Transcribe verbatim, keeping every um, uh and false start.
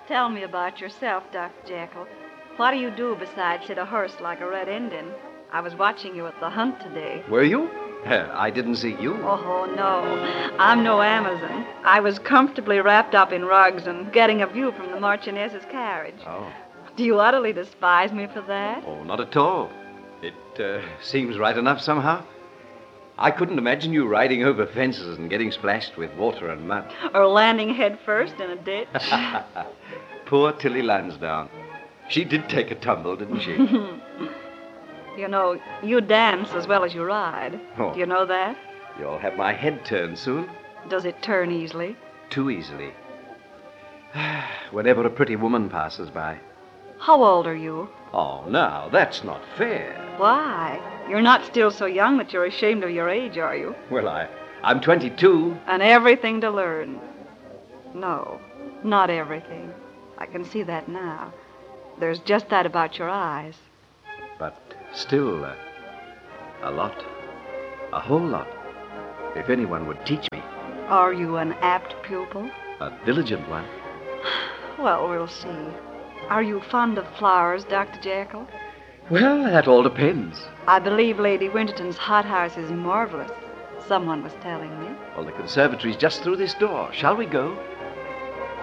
Tell me about yourself, Doctor Jekyll. What do you do besides sit a horse like a red Indian? I was watching you at the hunt today. Were you? I didn't see you. Oh, no. I'm no Amazon. I was comfortably wrapped up in rugs and getting a view from the Marchioness's carriage. Oh. Do you utterly despise me for that? Oh, not at all. It uh, seems right enough somehow. I couldn't imagine you riding over fences and getting splashed with water and mud. Or landing head first in a ditch. Poor Tilly Lansdowne. She did take a tumble, didn't she? You know, you dance as well as you ride. Oh. Do you know that? You'll have my head turned soon. Does it turn easily? Too easily. Whenever a pretty woman passes by. How old are you? Oh, now, that's not fair. Why? You're not still so young that you're ashamed of your age, are you? Well, I, I'm twenty-two. And everything to learn. No, not everything. I can see that now. There's just that about your eyes. But still, uh, a lot. A whole lot. If anyone would teach me. Are you an apt pupil? A diligent one. Well, we'll see. Are you fond of flowers, Doctor Jekyll? Well, that all depends. I believe Lady Winterton's hothouse is marvelous. Someone was telling me. Well, the conservatory's just through this door. Shall we go?